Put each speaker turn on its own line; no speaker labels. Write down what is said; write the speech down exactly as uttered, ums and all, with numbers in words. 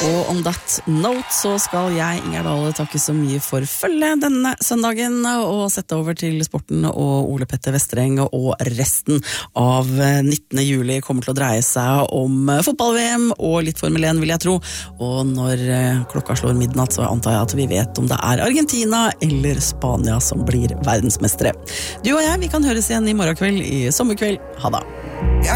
Og on that note så skal jeg, Inger Dale, takke så mye for følge denne søndagen og sette over til sporten og Ole Petter Vestreng, og resten av nittende juli kommer til å dreie seg om fotball-V M og litt Formel én, vil jeg tro. Og når klokka slår midnatt så antar jeg at vi vet om det er Argentina eller Spania som blir verdensmestere. Du og jeg, vi kan høres igjen i morgen kveld i sommerkveld. Ha det!